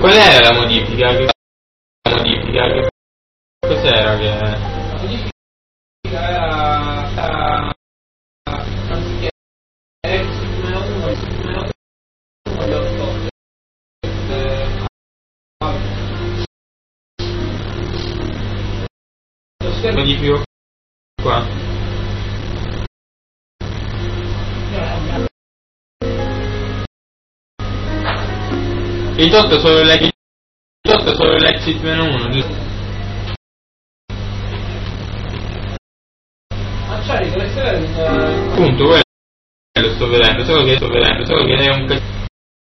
Qual era la modifica? Che cos'era che... La modifica era anziché X-Men 1 modifico qua. Il 8 è solo l'exit meno 1. Acciari, deve essere Appunto, quello sto vedendo, solo che è un